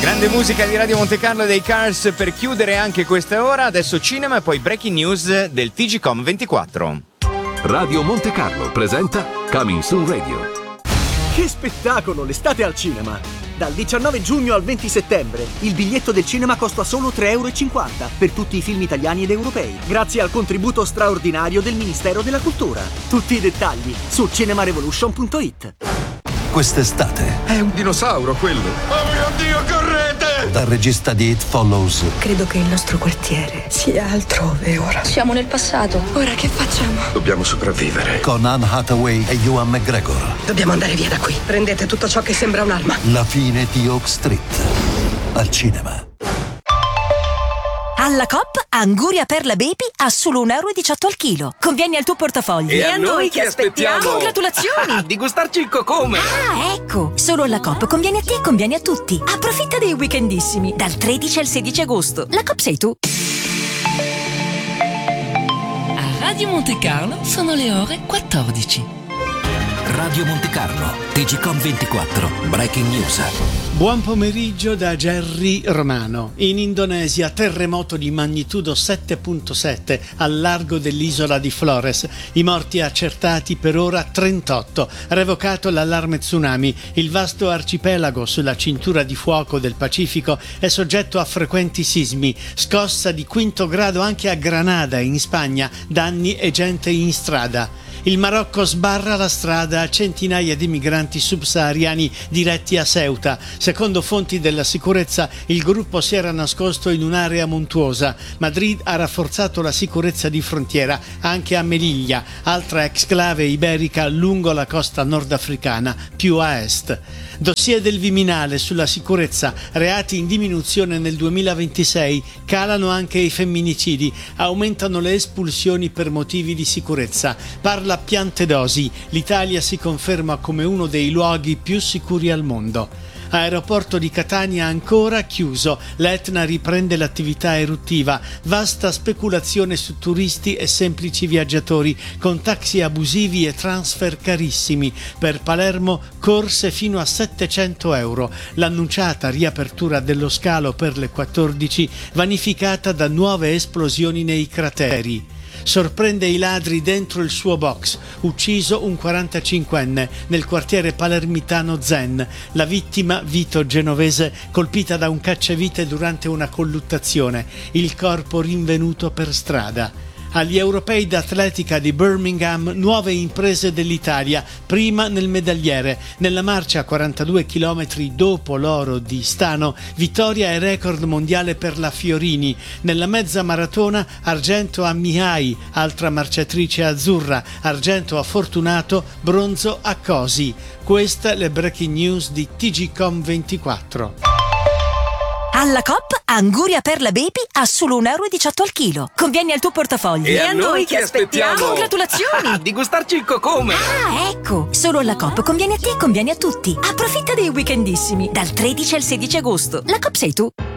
Grande musica di Radio Monte Carlo e dei Cars per chiudere anche questa ora. Adesso cinema e poi breaking news del TGcom 24. Radio Monte Carlo presenta Coming Soon Radio. Che spettacolo, l'estate al cinema! Dal 19 giugno al 20 settembre il biglietto del cinema costa solo 3,50 € per tutti i film italiani ed europei, grazie al contributo straordinario del Ministero della Cultura. Tutti i dettagli su cinemarevolution.it. Quest'estate È un dinosauro quello! Oh mio Dio, correte! dal regista di It Follows. Credo che il nostro quartiere sia altrove ora. Siamo nel passato. Ora che facciamo? Dobbiamo sopravvivere. Con Anne Hathaway e Ewan McGregor. Dobbiamo andare via da qui. Prendete tutto ciò che sembra un'arma. La fine di Oak Street. Al cinema. Alla Coop, Anguria Perla Baby a solo 1,18 € al chilo. Conviene al tuo portafoglio. E a noi che aspettiamo? Congratulazioni! Di gustarci il cocome! Ah, ecco! Solo alla Coop conviene a te e conviene a tutti. Approfitta dei weekendissimi, dal 13 al 16 agosto. La Coop sei tu. A Radio Monte Carlo sono le ore 14. Radio Monte Carlo, TGcom 24, Breaking News. Buon pomeriggio da Jerry Romano. In Indonesia, terremoto di magnitudo 7.7 al largo dell'isola di Flores. I morti accertati per ora 38. Revocato l'allarme tsunami. Il vasto arcipelago sulla cintura di fuoco del Pacifico è soggetto a frequenti sismi. Scossa di 5° grado anche a Granada, in Spagna. Danni e gente in strada. Il Marocco sbarra la strada a centinaia di migranti subsahariani diretti a Ceuta. Secondo fonti della sicurezza, il gruppo si era nascosto in un'area montuosa. Madrid ha rafforzato la sicurezza di frontiera anche a Melilla, altra exclave iberica lungo la costa nordafricana, più a est. Dossier del Viminale sulla sicurezza, reati in diminuzione nel 2026, calano anche i femminicidi, aumentano le espulsioni per motivi di sicurezza. Parla Piantedosi, l'Italia si conferma come uno dei luoghi più sicuri al mondo. Aeroporto di Catania ancora chiuso, l'Etna riprende l'attività eruttiva, vasta speculazione su turisti e semplici viaggiatori, con taxi abusivi e transfer carissimi. Per Palermo corse fino a 700 €. L'annunciata riapertura dello scalo per le 14 vanificata da nuove esplosioni nei crateri. Sorprende i ladri dentro il suo box, ucciso un 45enne nel quartiere palermitano Zen. La vittima, Vito Genovese, colpita da un cacciavite durante una colluttazione, il corpo rinvenuto per strada. Agli europei d'atletica di Birmingham, nuove imprese dell'Italia, prima nel medagliere. Nella marcia a 42 km dopo l'oro di Stano, vittoria e record mondiale per la Fiorini. Nella mezza maratona, argento a Mihai, altra marciatrice azzurra, argento a Fortunato, bronzo a Cosi. Queste le breaking news di TGcom 24. Alla Coop, Anguria Perla Baby a solo 1,18 € al chilo. Conviene al tuo portafoglio. E a noi che aspettiamo? Congratulazioni! Di gustarci il cocome! Ah, ecco! Solo alla Coop conviene a te e conviene a tutti. Approfitta dei weekendissimi, dal 13 al 16 agosto. La Coop sei tu.